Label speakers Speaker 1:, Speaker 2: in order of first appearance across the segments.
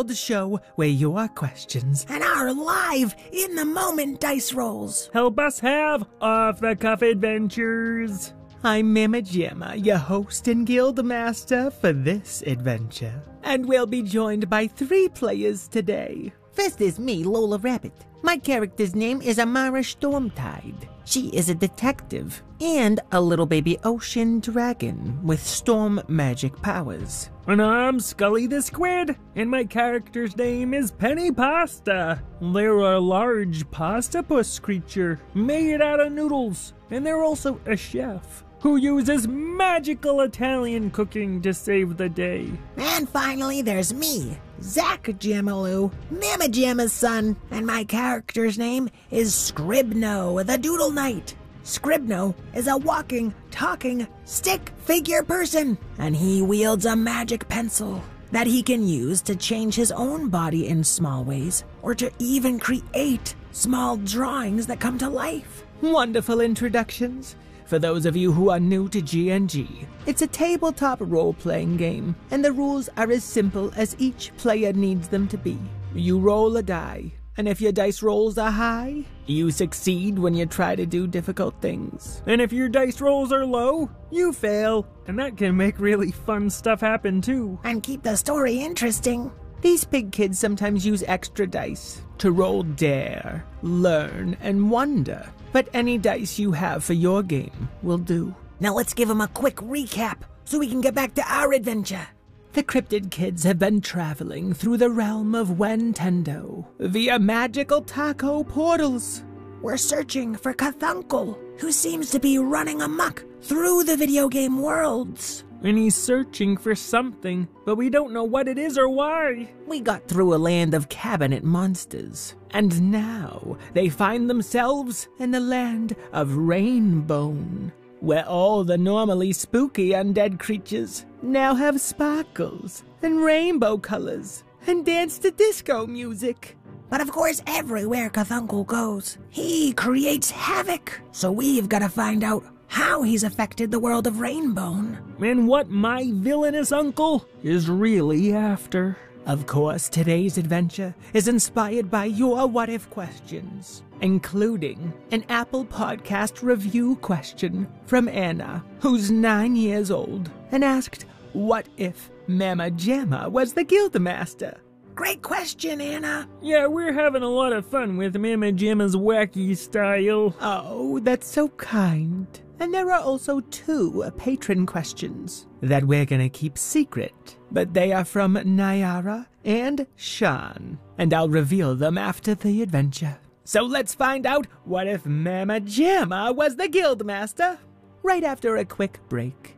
Speaker 1: The show where your questions
Speaker 2: and our live, in-the-moment dice rolls
Speaker 3: help us have off-the-cuff adventures.
Speaker 1: I'm Mama Jamma, your host and guild master for this adventure. And we'll be joined by 3 players today.
Speaker 2: First is me, Lola Rabbit. My character's name is Amara Stormtide. She is a detective and a little baby ocean dragon with storm magic powers.
Speaker 3: And I'm Scully the Squid, and my character's name is Penny Pasta. They're a large pastapus creature made out of noodles, and they're also a chef who uses magical Italian cooking to save the day.
Speaker 2: And finally, there's me, Zach Jamaloo, Mama Jamma's son, and my character's name is Scribno, the Doodle Knight. Scribno is a walking, talking, stick figure person, and he wields a magic pencil that he can use to change his own body in small ways, or to even create small drawings that come to life.
Speaker 1: Wonderful introductions. For those of you who are new to G&G, it's a tabletop role-playing game, and the rules are as simple as each player needs them to be. You roll a die, and if your dice rolls are high, you succeed when you try to do difficult things.
Speaker 3: And if your dice rolls are low, you fail, and that can make really fun stuff happen too.
Speaker 2: And keep the story interesting.
Speaker 1: These big kids sometimes use extra dice to roll dare, learn, and wonder. But any dice you have for your game will do.
Speaker 2: Now let's give them a quick recap so we can get back to our adventure.
Speaker 1: The Cryptid Kids have been traveling through the realm of Wentendo via magical taco portals.
Speaker 2: We're searching for Cthulhu, who seems to be running amok through the video game worlds.
Speaker 3: And he's searching for something, but we don't know what it is or why.
Speaker 1: We got through a land of cabinet monsters, and now they find themselves in the land of Rainbone, where all the normally spooky undead creatures now have sparkles and rainbow colors and dance to disco music.
Speaker 2: But of course, everywhere Cthulhu goes, he creates havoc. So we've got to find out how he's affected the world of Rainbone.
Speaker 3: And what my villainous uncle is really after.
Speaker 1: Of course, today's adventure is inspired by your what-if questions, including an Apple Podcast review question from Anna, who's 9 years old, and asked, what if Mama Jamma was the Guildmaster?
Speaker 2: Great question, Anna.
Speaker 3: Yeah, we're having a lot of fun with Mama Jamma's wacky style.
Speaker 1: Oh, that's so kind. And there are also 2 patron questions that we're gonna keep secret, but they are from Nyara and Sean, and I'll reveal them after the adventure. So let's find out what if Mama Jamma was the Guildmaster, right after a quick break.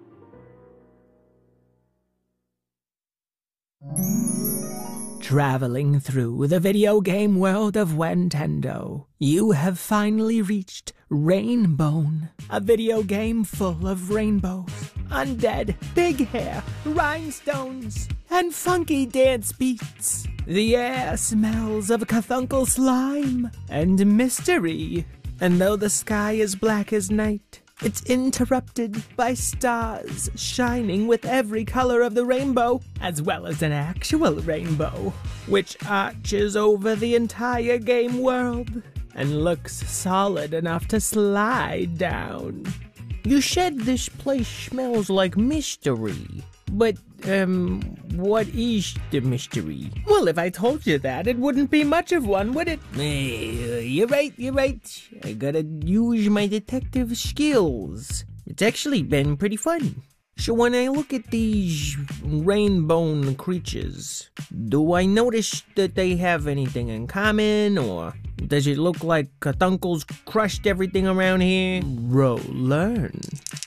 Speaker 1: Traveling through the video game world of Wentendo, you have finally reached Rainbone, a video game full of rainbows, undead, big hair, rhinestones, and funky dance beats. The air smells of Cthulhu slime and mystery, and though the sky is black as night, it's interrupted by stars shining with every color of the rainbow, as well as an actual rainbow, which arches over the entire game world and looks solid enough to slide down.
Speaker 4: You said this place smells like mystery, but, what is the mystery?
Speaker 1: Well, if I told you that, it wouldn't be much of one, would it?
Speaker 4: You're right. I gotta use my detective skills. It's actually been pretty fun. So when I look at these rainbow creatures, do I notice that they have anything in common, or does it look like Cthulhu's crushed everything around here?
Speaker 1: Roll learn.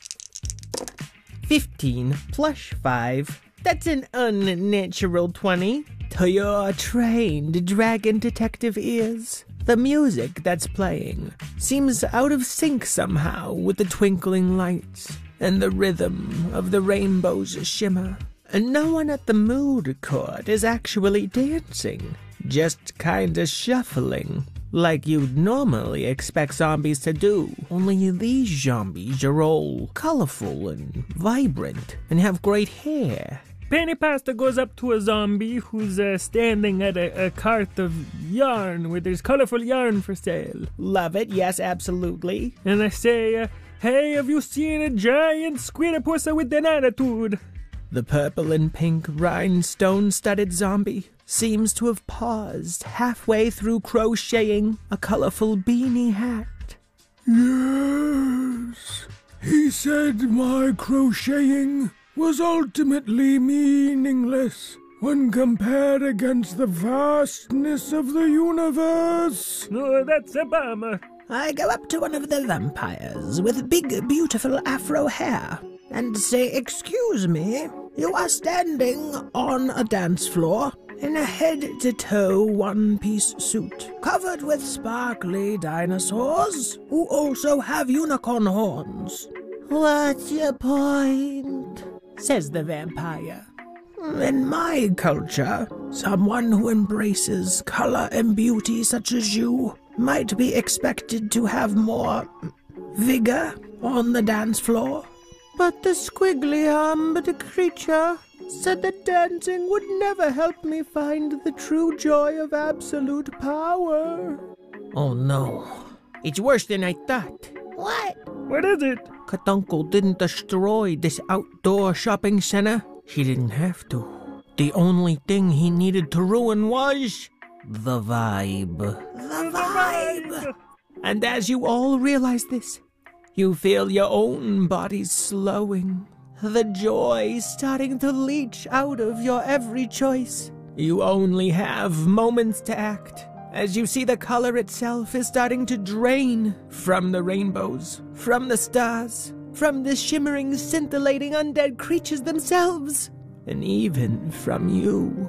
Speaker 4: 15 plus 5. That's an unnatural 20.
Speaker 1: To your trained dragon detective ears, the music that's playing seems out of sync somehow with the twinkling lights and the rhythm of the rainbow's shimmer. And no one at the mood court is actually dancing, just kinda shuffling, like you'd normally expect zombies to do.
Speaker 4: Only these zombies are all colorful and vibrant and have great hair.
Speaker 3: Penny Pasta goes up to a zombie who's standing at a cart of yarn where there's colorful yarn for sale.
Speaker 1: Love it, yes, absolutely.
Speaker 3: And I say, hey, have you seen a giant squidopus with an attitude?
Speaker 1: The purple and pink rhinestone-studded zombie seems to have paused halfway through crocheting a colorful beanie hat.
Speaker 5: Yes, he said my crocheting was ultimately meaningless when compared against the vastness of the universe.
Speaker 3: No, that's a bummer.
Speaker 2: I go up to one of the vampires with big, beautiful afro hair and say, "Excuse me, you are standing on a dance floor in a head-to-toe one-piece suit covered with sparkly dinosaurs who also have unicorn horns. What's your point?" says the vampire. "In my culture, someone who embraces color and beauty such as you might be expected to have more vigor on the dance floor." But the squiggly-armed creature said that dancing would never help me find the true joy of absolute power.
Speaker 4: Oh no. It's worse than I thought.
Speaker 2: What?
Speaker 3: What is it?
Speaker 4: Katunkel didn't destroy this outdoor shopping center. He didn't have to. The only thing he needed to ruin was the vibe.
Speaker 2: The vibe!
Speaker 1: And as you all realize this, you feel your own bodies slowing, the joy starting to leach out of your every choice. You only have moments to act, as you see the color itself is starting to drain from the rainbows, from the stars, from the shimmering, scintillating undead creatures themselves, and even from you.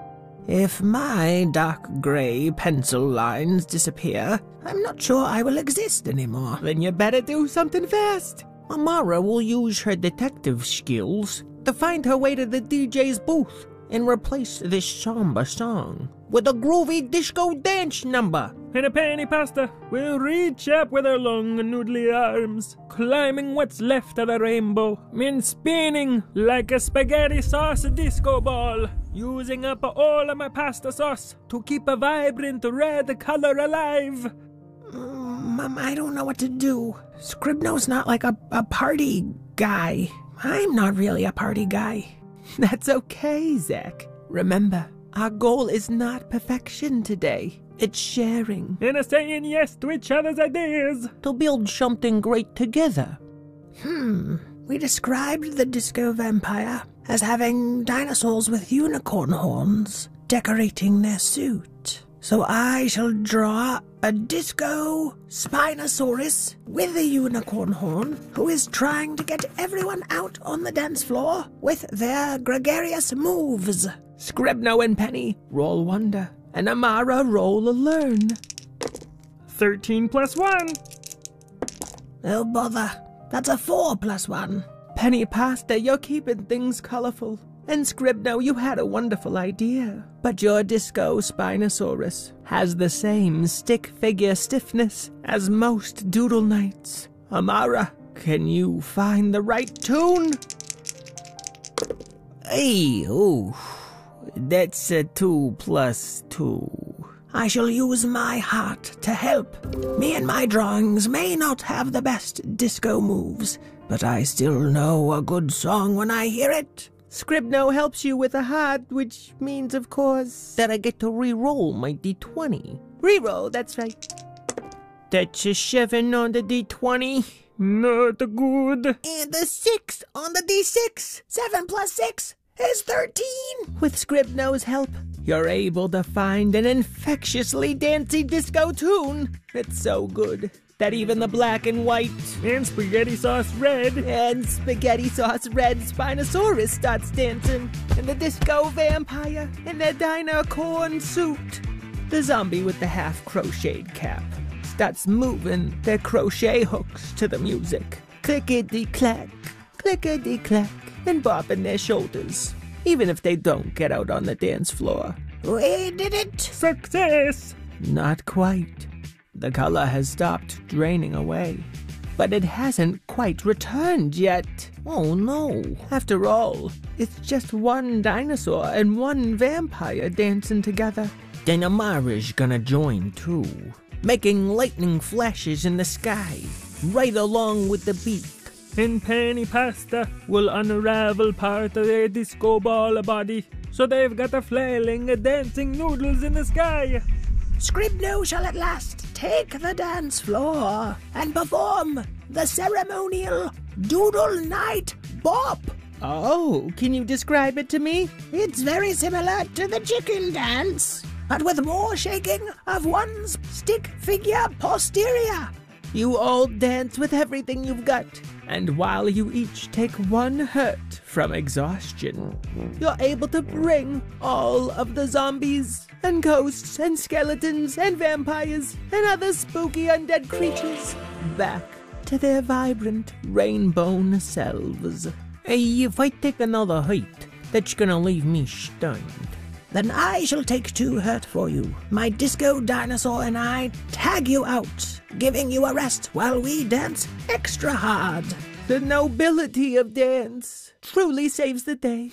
Speaker 1: If my dark gray pencil lines disappear, I'm not sure I will exist anymore.
Speaker 4: Then you better do something fast. Amara will use her detective skills to find her way to the DJ's booth and replace this somber song with a groovy disco dance number.
Speaker 3: And a Penny Pasta will reach up with her long noodly arms, climbing what's left of the rainbow, and spinning like a spaghetti sauce disco ball, using up all of my pasta sauce to keep a vibrant red color alive.
Speaker 2: I don't know what to do. Scribno's not like a party guy. I'm not really a party guy.
Speaker 1: That's okay, Zach. Remember, our goal is not perfection today. It's sharing.
Speaker 3: And saying yes to each other's ideas.
Speaker 4: To build something great together.
Speaker 2: We described the disco vampire as having dinosaurs with unicorn horns decorating their suit. So I shall draw a disco Spinosaurus with a unicorn horn who is trying to get everyone out on the dance floor with their gregarious moves.
Speaker 1: Scribno and Penny roll wonder, and Amara roll a learn.
Speaker 3: 13 plus 1.
Speaker 2: Oh, bother. That's a 4 plus 1.
Speaker 1: Penny Pasta, you're keeping things colorful. And Scribno, you had a wonderful idea. But your disco Spinosaurus has the same stick figure stiffness as most Doodle Knights. Amara, can you find the right tune?
Speaker 4: Hey, that's a 2 plus 2.
Speaker 2: I shall use my heart to help. Me and my drawings may not have the best disco moves, but I still know a good song when I hear it.
Speaker 4: Scribno helps you with a heart, which means, of course, that I get to re-roll my D20.
Speaker 1: Reroll, that's right.
Speaker 4: That's a 7 on the D20.
Speaker 3: Not good.
Speaker 2: And the 6 on the D6. 7 plus 6 is 13.
Speaker 1: With Scribno's help, you're able to find an infectiously dancey disco tune. It's so good that even the black and white
Speaker 3: And spaghetti sauce red.
Speaker 1: and spaghetti sauce red Spinosaurus starts dancing, and the disco vampire in their dinocorn suit. The zombie with the half crocheted cap starts moving their crochet hooks to the music. Clickety-clack, clickety-clack, and bopping their shoulders, even if they don't get out on the dance floor.
Speaker 2: We did it.
Speaker 3: Success.
Speaker 1: Not quite. The color has stopped draining away. but it hasn't quite returned yet.
Speaker 4: Oh no.
Speaker 1: After all, it's just one dinosaur and one vampire dancing together.
Speaker 4: Then Amara's gonna join too, making lightning flashes in the sky, right along with the beat.
Speaker 3: And Penny Pasta will unravel part of their disco ball body, so they've got a flailing, dancing noodles in the sky.
Speaker 2: Scribno shall at last take the dance floor and perform the ceremonial Doodle Night Bop.
Speaker 1: Oh, can you describe it to me?
Speaker 2: It's very similar to the chicken dance, but with more shaking of one's stick figure posterior.
Speaker 1: You all dance with everything you've got, and while you each take one hurt from exhaustion, you're able to bring all of the zombies and ghosts and skeletons and vampires and other spooky undead creatures back to their vibrant rainbow selves.
Speaker 4: Hey, if I take another hit, that's gonna leave me stunned.
Speaker 2: Then I shall take 2 hurt for you. My disco dinosaur and I tag you out, giving you a rest while we dance extra hard.
Speaker 1: The nobility of dance truly saves the day.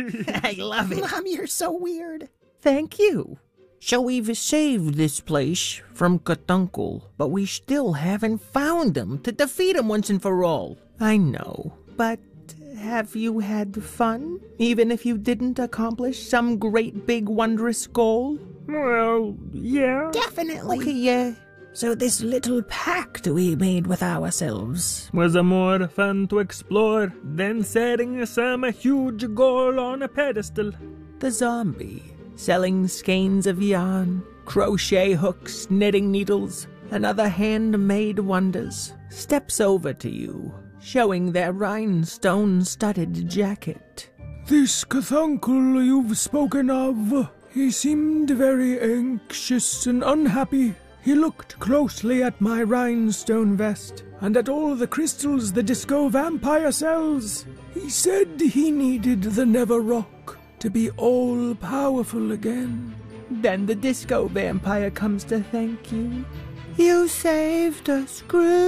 Speaker 2: I love it. Mom, you're so weird.
Speaker 1: Thank you.
Speaker 4: So we've saved this place from Cthulhu, but we still haven't found him to defeat him once and for all.
Speaker 1: I know, but have you had fun? Even if you didn't accomplish some great big wondrous goal?
Speaker 3: Well, yeah.
Speaker 2: Definitely.
Speaker 1: Okay, yeah.
Speaker 2: So this little pact we made with ourselves
Speaker 3: Was a more fun to explore than setting some huge goal on a pedestal.
Speaker 1: The zombie, selling skeins of yarn, crochet hooks, knitting needles, and other handmade wonders, steps over to you, showing their rhinestone-studded jacket.
Speaker 5: This Cthulhu you've spoken of, he seemed very anxious and unhappy. He looked closely at my rhinestone vest and at all the crystals the disco vampire sells. He said he needed the Never Rock to be all-powerful again.
Speaker 1: Then the disco vampire comes to thank you. You saved us,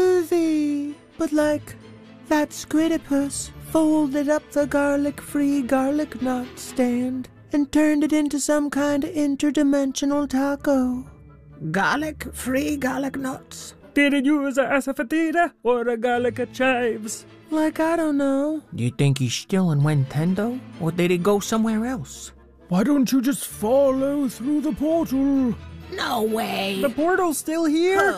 Speaker 1: Groovy. But like that Squidipus folded up the garlic-free garlic knot stand and turned it into some kind of interdimensional taco.
Speaker 2: garlic-free garlic nuts.
Speaker 3: Did it use a asafoetida or a garlic chives?
Speaker 1: Like, I don't know.
Speaker 4: Do you think he's still in Nintendo, or did he go somewhere else?
Speaker 5: Why don't you just follow through the portal?
Speaker 2: No way.
Speaker 3: The portal's still here?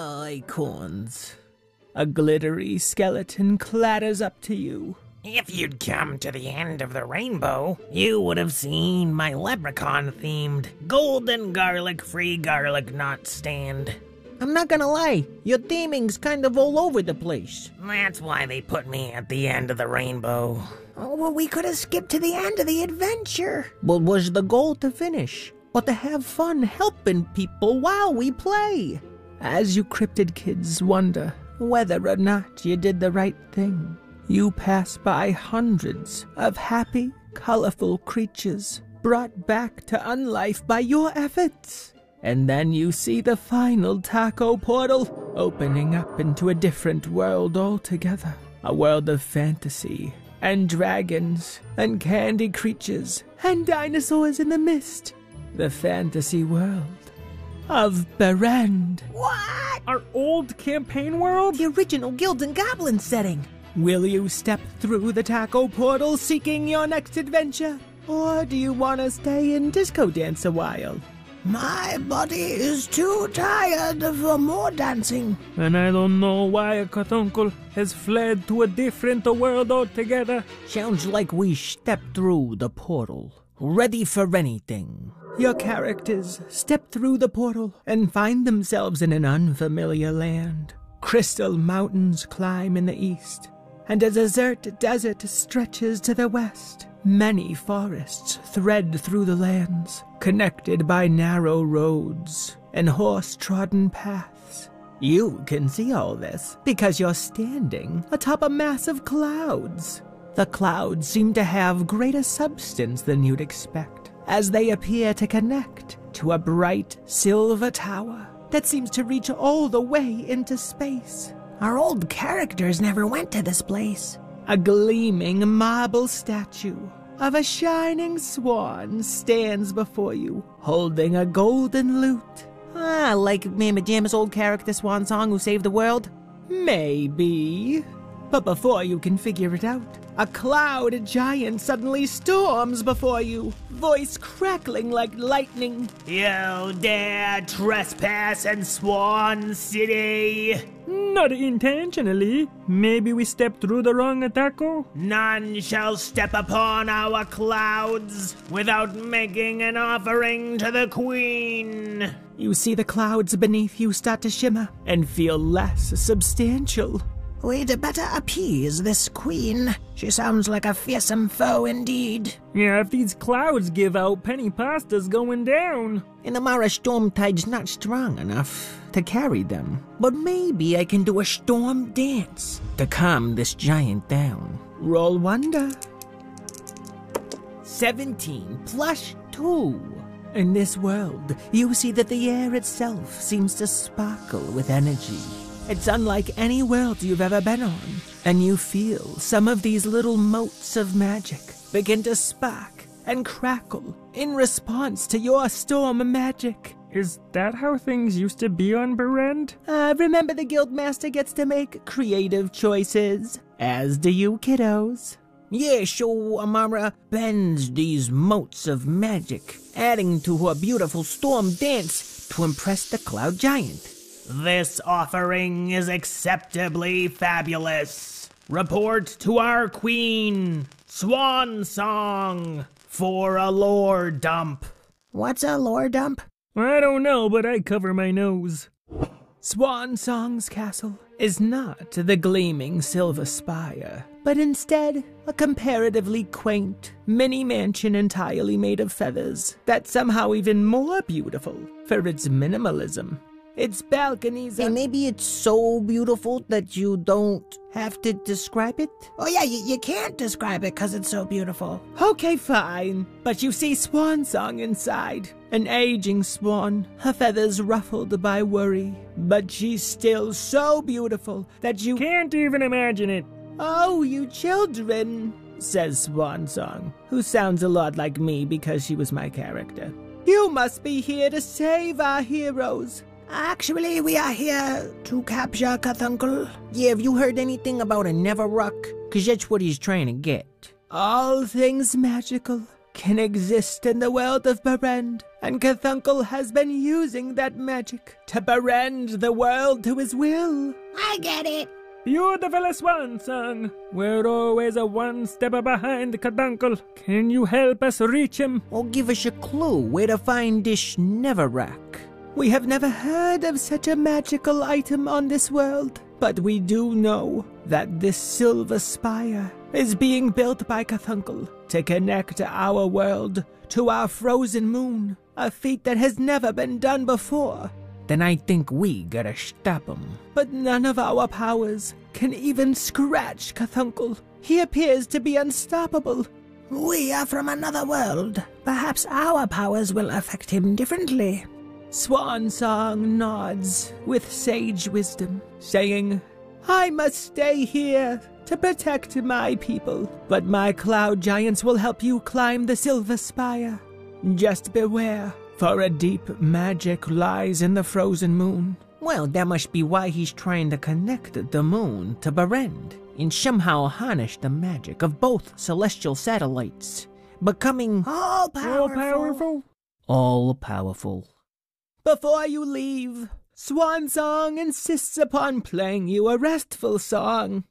Speaker 1: Icons. A glittery skeleton clatters up to you.
Speaker 6: If you'd come to the end of the rainbow, you would have seen my leprechaun-themed golden garlic-free garlic knot stand.
Speaker 4: I'm not gonna lie, your theming's kind of all over the place.
Speaker 6: That's why they put me at the end of the rainbow.
Speaker 2: Oh, well, we could have skipped to the end of the adventure.
Speaker 4: But was the goal to finish, or to have fun helping people while we play?
Speaker 1: As you cryptid kids wonder whether or not you did the right thing, you pass by hundreds of happy, colorful creatures brought back to unlife by your efforts. And then you see the final taco portal opening up into a different world altogether. A world of fantasy, and dragons, and candy creatures, and dinosaurs in the mist. The fantasy world of Berend.
Speaker 2: What?
Speaker 3: Our old campaign world?
Speaker 1: The original Guilds and Goblins setting. Will you step through the taco portal seeking your next adventure? Or do you want to stay in Disco Dance a while?
Speaker 2: My body is too tired for more dancing.
Speaker 3: And I don't know why Cthulhu has fled to a different world altogether.
Speaker 4: Sounds like we stepped through the portal, ready for anything.
Speaker 1: Your characters step through the portal and find themselves in an unfamiliar land. Crystal mountains climb in the east, and a desert desert stretches to the west. Many forests thread through the lands, connected by narrow roads and horse-trodden paths. You can see all this because you're standing atop a massive clouds. The clouds seem to have greater substance than you'd expect, as they appear to connect to a bright silver tower that seems to reach all the way into space.
Speaker 2: Our old characters never went to this place.
Speaker 1: A gleaming marble statue of a shining swan stands before you, holding a golden lute.
Speaker 4: Ah, like Mama Jamma's old character Swan Song who saved the world?
Speaker 1: Maybe. But before you can figure it out, a cloud giant suddenly storms before you, voice crackling like lightning.
Speaker 6: You dare trespass in Swan City?
Speaker 3: Not intentionally. Maybe we stepped through the wrong taco?
Speaker 6: None shall step upon our clouds without making an offering to the Queen.
Speaker 1: You see the clouds beneath you start to shimmer and feel less substantial.
Speaker 2: We'd better appease this queen. She sounds like a fearsome foe indeed.
Speaker 3: Yeah, if these clouds give out, Penny Pasta's going down.
Speaker 4: And the Mara storm tide's not strong enough to carry them. But maybe I can do a storm dance to calm this giant down.
Speaker 1: Roll wonder.
Speaker 4: 17 plus 2.
Speaker 1: In this world, you see that the air itself seems to sparkle with energy. It's unlike any world you've ever been on, and you feel some of these little motes of magic begin to spark and crackle in response to your storm magic.
Speaker 3: Is that how things used to be on Berend?
Speaker 1: Remember the Guildmaster gets to make creative choices, as do you kiddos.
Speaker 4: Yeah, so Amara bends these motes of magic, adding to her beautiful storm dance to impress the cloud giant.
Speaker 6: This offering is acceptably fabulous. Report to our Queen, Swan Song, for a lore dump.
Speaker 2: What's a lore dump?
Speaker 3: I don't know, but I cover my nose.
Speaker 1: Swan Song's castle is not the gleaming silver spire, but instead a comparatively quaint mini mansion entirely made of feathers that's somehow even more beautiful for its minimalism. Its balconies
Speaker 4: Hey, maybe it's so beautiful that you don't have to describe it?
Speaker 2: Oh yeah, you can't describe it because it's so beautiful.
Speaker 1: Okay, fine. But you see Swan Song inside. An aging swan, her feathers ruffled by worry. But she's still so beautiful that you
Speaker 3: Can't even imagine it.
Speaker 1: Oh, you children, says Swan Song, who sounds a lot like me because she was my character. You must be here to save our heroes.
Speaker 2: Actually, we are here to capture Cthulhu.
Speaker 4: Yeah, have you heard anything about a Neverrock? Cause that's what he's trying to get.
Speaker 1: All things magical can exist in the world of Berend, and Cthulhu has been using that magic to berend the world to his will.
Speaker 2: I get it.
Speaker 3: Beautiful Swan Song. We're always a one step behind Cthulhu. Can you help us reach him?
Speaker 4: Or give us a clue where to find this Neverrock.
Speaker 1: We have never heard of such a magical item on this world, but we do know that this silver spire is being built by Cthulhu to connect our world to our frozen moon, a feat that has never been done before.
Speaker 4: Then I think we gotta stop him.
Speaker 1: But none of our powers can even scratch Cthulhu. He appears to be unstoppable.
Speaker 2: We are from another world. Perhaps our powers will affect him differently.
Speaker 1: Swan Song nods with sage wisdom, saying, I must stay here to protect my people, but my cloud giants will help you climb the silver spire. Just beware, for a deep magic lies in the frozen moon.
Speaker 4: Well, that must be why he's trying to connect the moon to Berend and somehow harness the magic of both celestial satellites, becoming
Speaker 2: All powerful.
Speaker 4: all powerful.
Speaker 1: Before you leave, Swan Song insists upon playing you a restful song.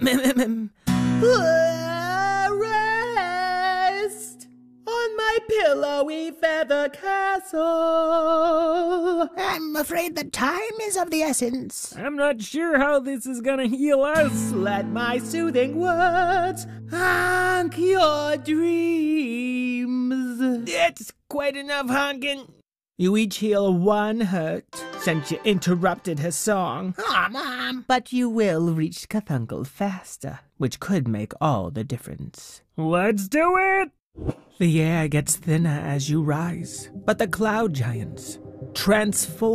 Speaker 1: Rest on my pillowy feather castle.
Speaker 2: I'm afraid the time is of the essence.
Speaker 3: I'm not sure how this is gonna heal us.
Speaker 1: Let my soothing words honk your dreams.
Speaker 6: It's quite enough honking.
Speaker 1: You each heal one hurt since you interrupted his song.
Speaker 2: Aw, Mom.
Speaker 1: But you will reach Cthulhu faster, which could make all the difference.
Speaker 3: Let's do it!
Speaker 1: The air gets thinner as you rise, but the cloud giants transform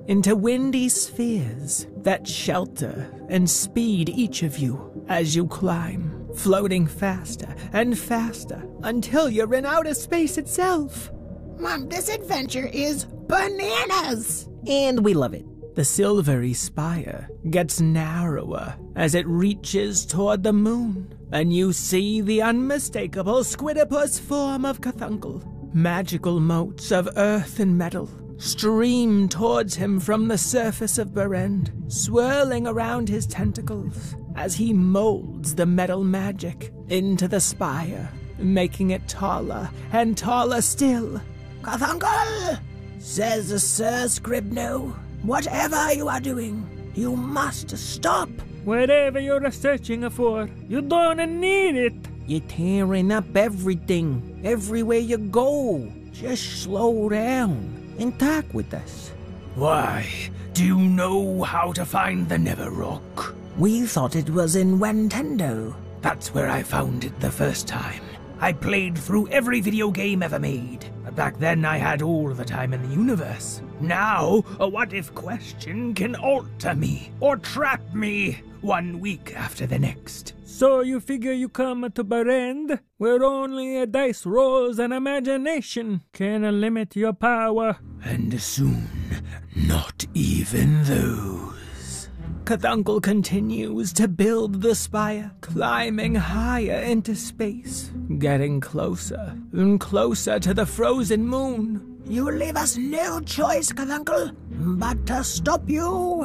Speaker 1: into windy spheres that shelter and speed each of you as you climb, floating faster and faster until you're in outer space itself.
Speaker 2: Mom, this adventure is bananas!
Speaker 4: And we love it.
Speaker 1: The silvery spire gets narrower as it reaches toward the moon, and you see the unmistakable squidopus form of Cthulhu. Magical motes of earth and metal stream towards him from the surface of Berend, swirling around his tentacles as he molds the metal magic into the spire, making it taller and taller still.
Speaker 2: Cthulhu, says Sir Scribno, whatever you are doing, you must stop.
Speaker 3: Whatever you're searching for, you don't need it.
Speaker 4: You're tearing up everything, everywhere you go. Just slow down and talk with us.
Speaker 1: Why, do you know how to find the Neverrock?
Speaker 2: We thought it was in Wentendo.
Speaker 1: That's where I found it the first time. I played through every video game ever made. But back then I had all the time in the universe. Now, a what-if question can alter me or trap me 1 week after the next.
Speaker 3: So you figure you come to Berend, where only a dice rolls and imagination can limit your power.
Speaker 1: And soon, not even those. Cthulhu continues to build the spire, climbing higher into space, getting closer and closer to the frozen moon.
Speaker 2: You leave us no choice, Cthulhu, but to stop you.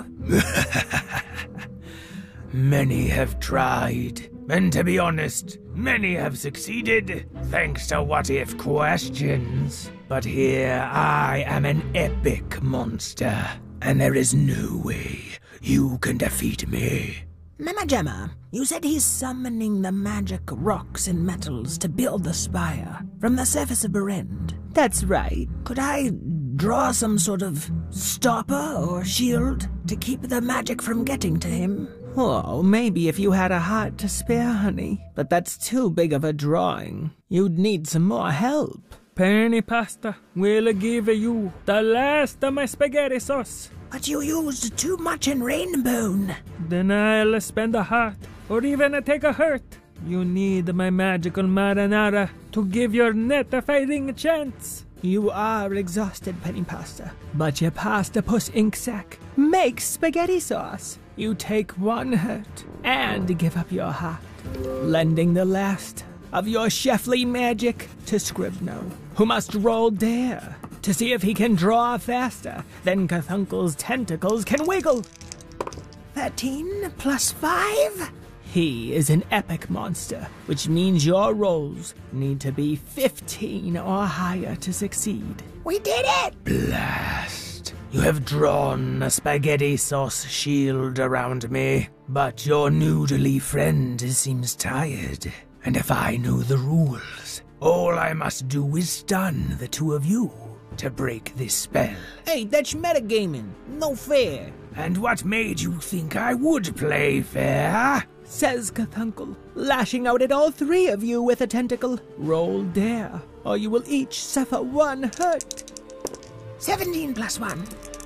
Speaker 1: Many have tried, and to be honest, many have succeeded, thanks to what-if questions. But here I am an epic monster, and there is no way you can defeat me.
Speaker 2: Mama Gemma, you said he's summoning the magic rocks and metals to build the spire from the surface of Berend.
Speaker 1: That's right.
Speaker 2: Could I draw some sort of stopper or shield to keep the magic from getting to him?
Speaker 1: Oh, maybe if you had a heart to spare, honey. But that's too big of a drawing. You'd need some more help.
Speaker 3: Penny pasta will give you the last of my spaghetti sauce.
Speaker 2: But you used too much in Rainbow.
Speaker 3: Then I'll spend a heart, or even take a hurt. You need my magical marinara to give your net a fighting chance.
Speaker 1: You are exhausted, Penny Pasta, but your Pastapus ink sac makes spaghetti sauce. You take one hurt and give up your heart, lending the last of your chefly magic to Scribno, who must roll dare to see if he can draw faster than Cthulhu's tentacles can wiggle.
Speaker 2: 13 plus 5?
Speaker 1: He is an epic monster, which means your rolls need to be 15 or higher to succeed.
Speaker 2: We did it!
Speaker 1: Blast. You have drawn a spaghetti sauce shield around me, but your noodly friend seems tired. And if I know the rules, all I must do is stun the two of you to break this spell.
Speaker 4: Hey, that's metagaming. No fair.
Speaker 1: And what made you think I would play fair? Says Cthulhu, lashing out at all three of you with a tentacle. Roll dare, or you will each suffer one hurt.
Speaker 2: 17 plus 1.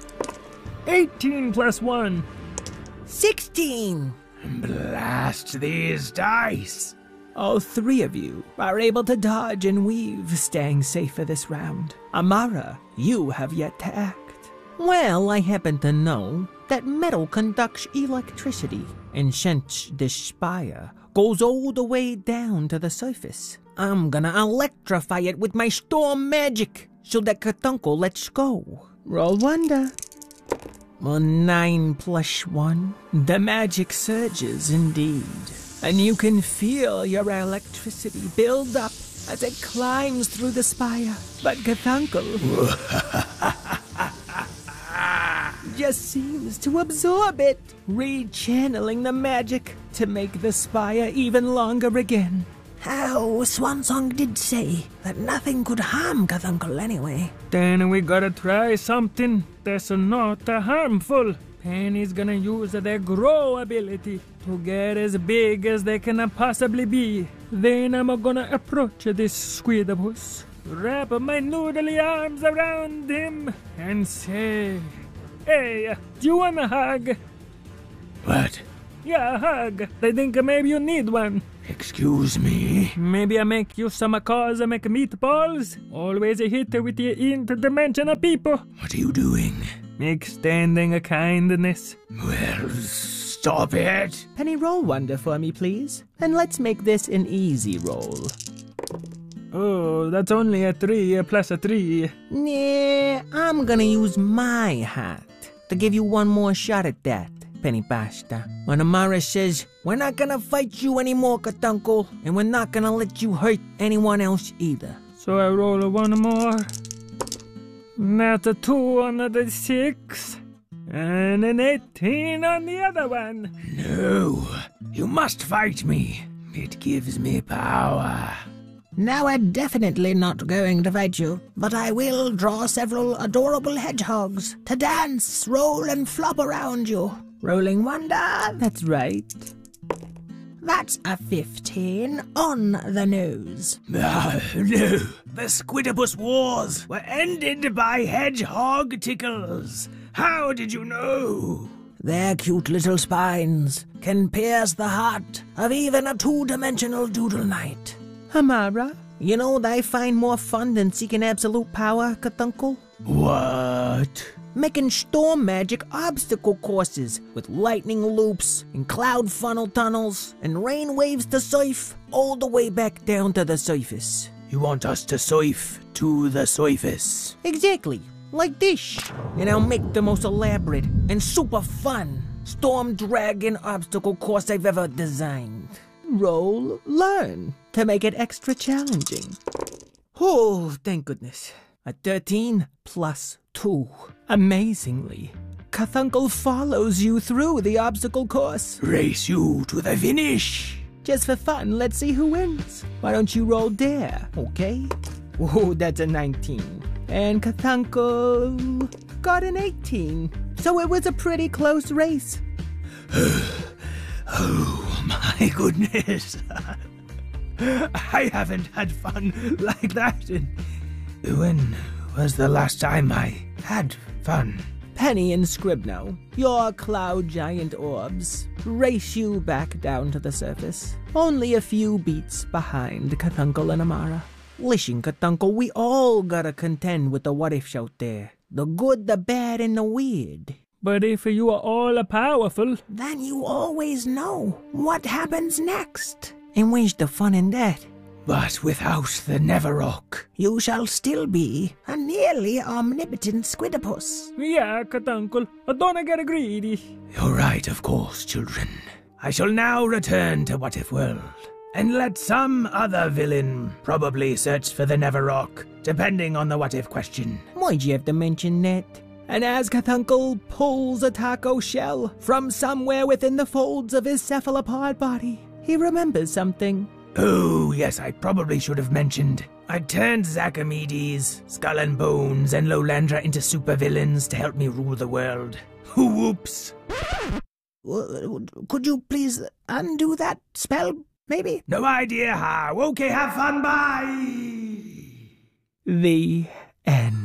Speaker 3: 18 plus 1.
Speaker 2: 16.
Speaker 1: Blast these dice. All three of you are able to dodge and weave, staying safe for this round. Amara, you have yet to act.
Speaker 4: Well, I happen to know that metal conducts electricity, and since this spire goes all the way down to the surface, I'm gonna electrify it with my storm magic so that Cthulhu lets go.
Speaker 1: Roll wonder.
Speaker 4: A 9 plus 1.
Speaker 1: The magic surges indeed, and you can feel your electricity build up as it climbs through the spire. But Cthulhu just seems to absorb it, rechanneling the magic to make the spire even longer again.
Speaker 2: Oh, Swansong did say that nothing could harm Cthulhu anyway.
Speaker 3: Then we gotta try something that's not harmful. Penny's gonna use their grow ability to get as big as they can possibly be. Then I'm gonna approach this Squidopus, wrap my noodly arms around him, and say, Hey, do you want a hug?
Speaker 5: What?
Speaker 3: Yeah, a hug. I think maybe you need one.
Speaker 5: Excuse me?
Speaker 3: Maybe I make you some cause I make meatballs. Always a hit with the interdimensional people.
Speaker 5: What are you doing?
Speaker 3: Extending a kindness.
Speaker 5: Well, stop it.
Speaker 1: Penny, roll wonder for me, please. And let's make this an easy roll.
Speaker 3: Oh, that's only a 3 plus a 3.
Speaker 4: Nah, I'm gonna use my hat to give you one more shot at that, Penny Pasta. When Amara says, we're not gonna fight you anymore, Cthulhu, and we're not gonna let you hurt anyone else either.
Speaker 3: So I roll one more. That's a 2 on the 6. And an 18 on the other one.
Speaker 5: No, you must fight me. It gives me power.
Speaker 2: Now I'm definitely not going to fight you, but I will draw several adorable hedgehogs to dance, roll, and flop around you. Rolling wonder.
Speaker 1: That's right.
Speaker 2: That's a 15 on the nose.
Speaker 5: No, the Squidopus Wars were ended by hedgehog tickles. How did you know?
Speaker 2: Their cute little spines can pierce the heart of even a two-dimensional doodle knight.
Speaker 1: Amara?
Speaker 4: You know what I find more fun than seeking absolute power, Cthulhu?
Speaker 5: What?
Speaker 4: Making storm magic obstacle courses with lightning loops and cloud funnel tunnels and rain waves to surf all the way back down to the surface.
Speaker 5: You want us to surf to the surface?
Speaker 4: Exactly, like this. And I'll make the most elaborate and super fun storm dragon obstacle course I've ever designed.
Speaker 1: Roll learn to make it extra challenging.
Speaker 4: Oh, thank goodness. A 13 plus 2.
Speaker 1: Amazingly, Cthulhu follows you through the obstacle course.
Speaker 5: Race you to the finish.
Speaker 1: Just for fun, let's see who wins. Why don't you roll dare, okay? Oh, that's a 19. And Cthulhu got an 18. So it was a pretty close race.
Speaker 5: Oh, my goodness. I haven't had fun like that in... When was the last time I had fun?
Speaker 1: Penny and Scribno, your cloud giant orbs, race you back down to the surface, only a few beats behind Cthulhu and Amara.
Speaker 4: Listen, Cthulhu, we all gotta contend with the what-ifs out there. The good, the bad, and the weird.
Speaker 3: But if you are all powerful,
Speaker 2: Then you always know what happens next.
Speaker 4: And where's the fun in that?
Speaker 5: But without the Neverrock.
Speaker 2: You shall still be a nearly omnipotent Squidopus.
Speaker 3: yeah, Cthulhu, don't get greedy.
Speaker 5: You're right, of course, children. I shall now return to What If World, and let some other villain probably search for the Neverrock, depending on the what if question.
Speaker 4: Why'd you have to mention that?
Speaker 1: And as Cthulhu pulls a taco shell from somewhere within the folds of his cephalopod body, he remembers something.
Speaker 5: Oh, yes, I probably should have mentioned. I turned Zachamedes, Skull and Bones, and Lolandra into supervillains to help me rule the world. Whoops.
Speaker 2: Could you please undo that spell, maybe?
Speaker 5: No idea how. Okay, have fun, bye!
Speaker 1: The end.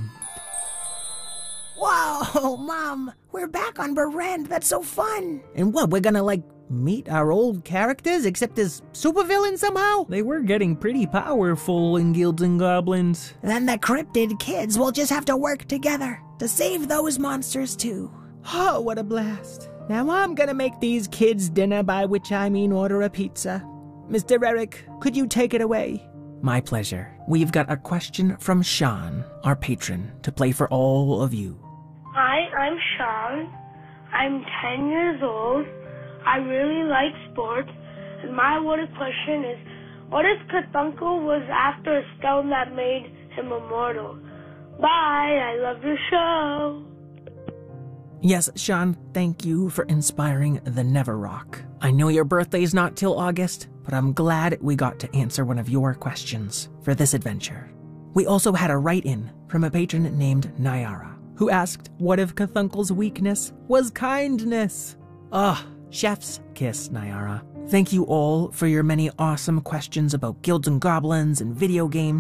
Speaker 2: Whoa, Mom, we're back on Barrand. That's so fun.
Speaker 4: And what, we're gonna, meet our old characters, except as supervillains somehow?
Speaker 3: They were getting pretty powerful in Guilds and Goblins.
Speaker 2: Then the cryptid kids will just have to work together to save those monsters too.
Speaker 1: Oh, what a blast. Now I'm gonna make these kids dinner, by which I mean order a pizza. Mr. Eric, could you take it away?
Speaker 4: My pleasure. We've got a question from Sean, our patron, to play for all of you.
Speaker 7: Hi, I'm Sean. I'm 10 years old. I really like sports. And my what if question is, what if Cthulhu was after a stone that made him immortal? Bye, I love your show.
Speaker 4: Yes, Sean, thank you for inspiring the Neverrock. I know your birthday's not till August, but I'm glad we got to answer one of your questions for this adventure. We also had a write-in from a patron named Nyara,
Speaker 1: who asked what if Cthulhu's weakness was kindness?
Speaker 4: chef's kiss, Nyara. Thank you all for your many awesome questions about guilds and goblins and video games.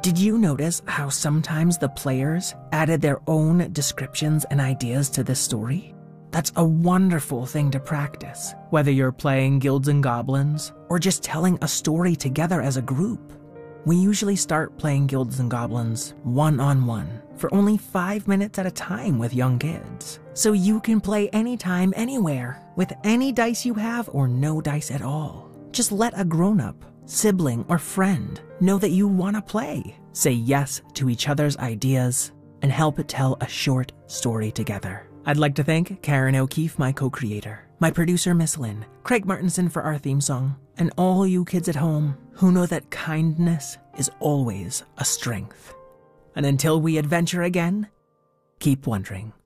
Speaker 1: Did you notice how sometimes the players added their own descriptions and ideas to this story? That's a wonderful thing to practice, whether you're playing Guilds and Goblins or just telling a story together as a group. We usually start playing Guilds and Goblins one-on-one for only 5 minutes at a time with young kids. So you can play anytime, anywhere, with any dice you have or no dice at all. Just let a grown-up, sibling, or friend know that you want to play. Say yes to each other's ideas and help tell a short story together. I'd like to thank Karen O'Keefe, my co-creator, my producer, Miss Lynn, Craig Martinson for our theme song, and all you kids at home who know that kindness is always a strength. And until we adventure again, keep wondering.